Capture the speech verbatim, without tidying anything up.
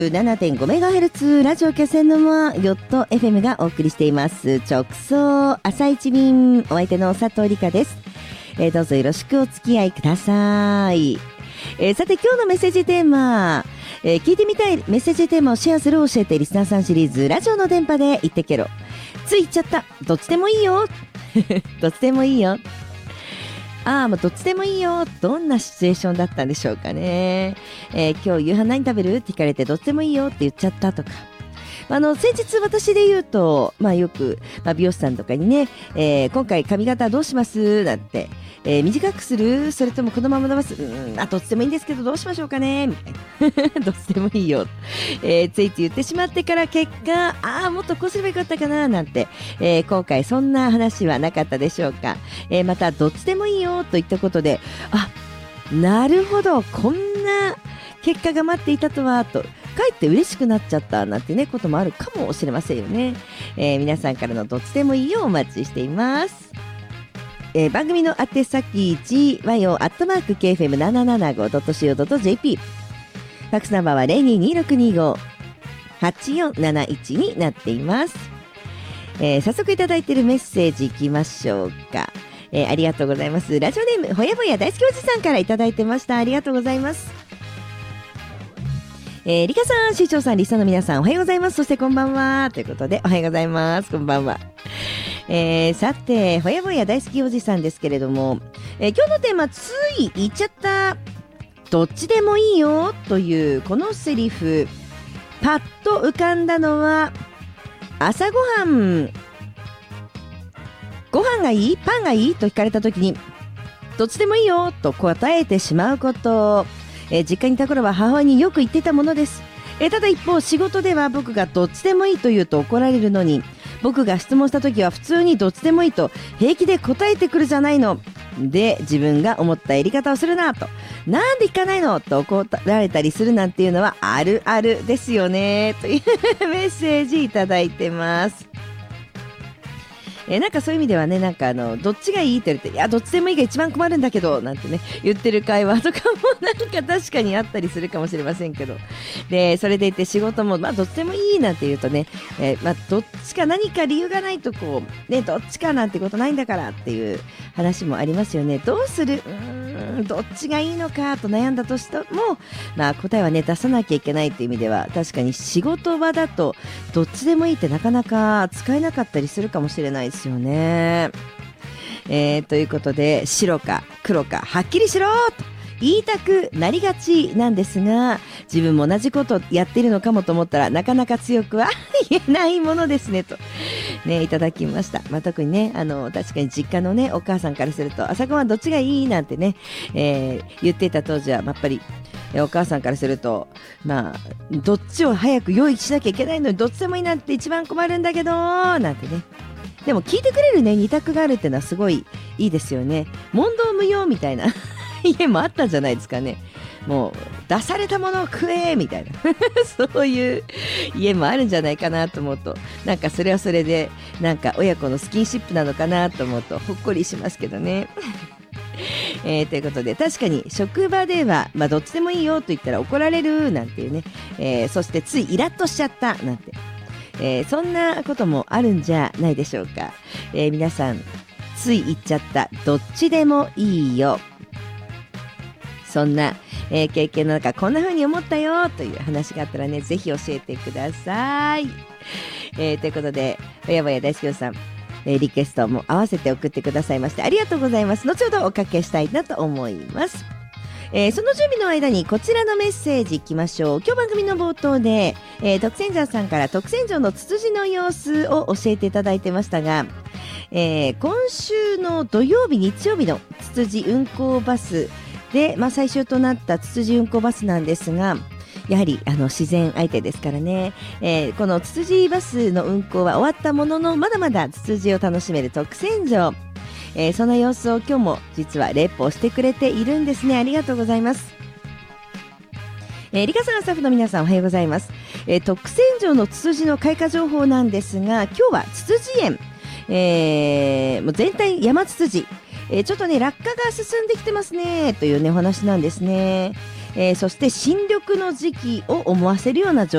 ななてんごメガヘルツ ラジオ気仙沼ヨット エフエム がお送りしています直送朝一便、お相手の佐藤理香です。えー、どうぞよろしくお付き合いください。えー、さて今日のメッセージテーマ、えー、聞いてみたいメッセージテーマをシェアする教えてリスナーさんシリーズ、ラジオの電波で言ってけろ、つい言っちゃった、どっちでもいいよどっちでもいいよ、ああもうどっちでもいいよ。どんなシチュエーションだったんでしょうかね。えー、今日夕飯何食べるって聞かれてどっちでもいいよって言っちゃったとか、あの先日私で言うと、まあ、よく、まあ、美容師さんとかにね、えー、今回髪型どうしますなんて、えー、短くするそれともこのまま伸ばす、うん、あどっちでもいいんですけどどうしましょうかねみたいなどっちでもいいよ、えー、ついつい言ってしまってから結果、ああもっとこうすればよかったかななんて、えー、今回そんな話はなかったでしょうか。えー、またどっちでもいいよといったことで、あなるほどこんな結果が待っていたとはとかえって嬉しくなっちゃったなんてねこともあるかもしれませんよね。えー、皆さんからのどっちでもいいよお待ちしています。えー、番組の宛先 ジーワイオー アットマーク ケーエフエムななななご ドットシーオー ドット ジェーピー、 ファックスナンバーは ゼロにーにーろくにーご はちよんなないちになっています。えー、早速いただいているメッセージいきましょうか。えー、ありがとうございます。ラジオネームほやぼや大好きおじさんからいただいてました。ありがとうございます。えー、リカさん、市長さん、リスナーの皆さんおはようございます。そしてこんばんはということでおはようございます。こんばんは。えー、さてほやぼや大好きおじさんですけれども、えー、今日のテーマつい言っちゃったどっちでもいいよというこのセリフ、パッと浮かんだのは朝ごはんご飯がいいパンがいいと聞かれた時にどっちでもいいよと答えてしまうこと、えー、実家にいた頃は母親によく言ってたものです。えー、ただ一方仕事では僕がどっちでもいいと言うと怒られるのに、僕が質問した時は普通にどっちでもいいと平気で答えてくるじゃないので、自分が思ったやり方をするなと、なんで聞かないのと怒られたりするなんていうのはあるあるですよねというメッセージいただいてます。えー、なんかそういう意味ではね、なんかあのどっちがいいって言われて、いやどっちでもいいが一番困るんだけどなんてね言ってる会話とかもなんか確かにあったりするかもしれませんけど、でそれでいて仕事もまあどっちでもいいなんて言うとね、えー、まあどっちか何か理由がないとこうねどっちかなんてことないんだからっていう話もありますよね。どうする、うーんどっちがいいのかと悩んだとしても、まあ答えはね出さなきゃいけないっていう意味では確かに仕事場だとどっちでもいいってなかなか使えなかったりするかもしれないですよね。えー、ということで白か黒かはっきりしろと言いたくなりがちなんですが、自分も同じことやっているのかもと思ったらなかなか強くは言えないものですねとねいただきました。まあ、特にねあの確かに実家のねお母さんからすると朝ごはんどっちがいいなんてね、えー、言っていた当時はやっぱりお母さんからするとまあどっちを早く用意しなきゃいけないのにどっちでもいいなんて一番困るんだけどなんてね。でも聞いてくれるね二択があるってのはすごいいいですよね。問答無用みたいな家もあったんじゃないですかね。もう出されたものを食えみたいなそういう家もあるんじゃないかなと思うと、なんかそれはそれでなんか親子のスキンシップなのかなと思うとほっこりしますけどねえー、ということで確かに職場では、まあ、どっちでもいいよと言ったら怒られるなんていうね、えー、そしてついイラッとしちゃったなんて、えー、そんなこともあるんじゃないでしょうか。えー、皆さんつい言っちゃったどっちでもいいよ、そんな、えー、経験の中こんな風に思ったよという話があったらねぜひ教えてください。えー、ということでほやぼや大好きさん、えー、リクエストも合わせて送ってくださいましてありがとうございます。後ほどおかけしたいなと思います。えー、その準備の間にこちらのメッセージいきましょう。今日番組の冒頭で、えー、特選者さんから特選場のツツジの様子を教えていただいてましたが、えー、今週の土曜日日曜日のツツジ運行バスで、まあ、最終となったツツジ運行バスなんですが、やはりあの自然相手ですからね、えー、このツツジバスの運行は終わったもののまだまだツツジを楽しめる特選場、えー、その様子を今日も実はレポしてくれているんですね。ありがとうございます。えー、リカさんスタッフの皆さんおはようございます。えー、特選場のツツジの開花情報なんですが、今日はツツジ園、えー、もう全体山ツツジ、えー、ちょっとね落下が進んできてますねというねお話なんですね。えー、そして新緑の時期を思わせるような状